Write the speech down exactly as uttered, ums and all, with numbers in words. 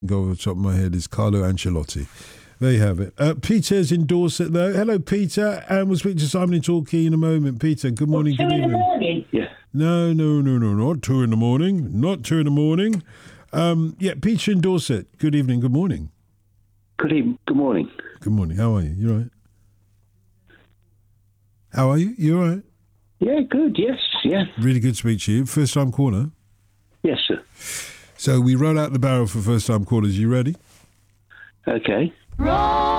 Go over the top of my head is Carlo Ancelotti. There you have it. Uh, Peter's in Dorset, though. Hello, Peter. And we'll speak to Simon in Torquay in a moment. Peter, good morning, Two good in the evening. morning. Yeah. No, no, no, no, not two in the morning. Not two in the morning. Um, yeah, Peter in Dorset. Good evening, good morning. Good evening. Good morning. Good morning. How are you? You all right? How are you? You all right? Yeah, good. Yes, yeah. Really good to speak to you. First time caller. Yes, sir. So we roll out the barrel for first time callers. You ready? Okay. Roll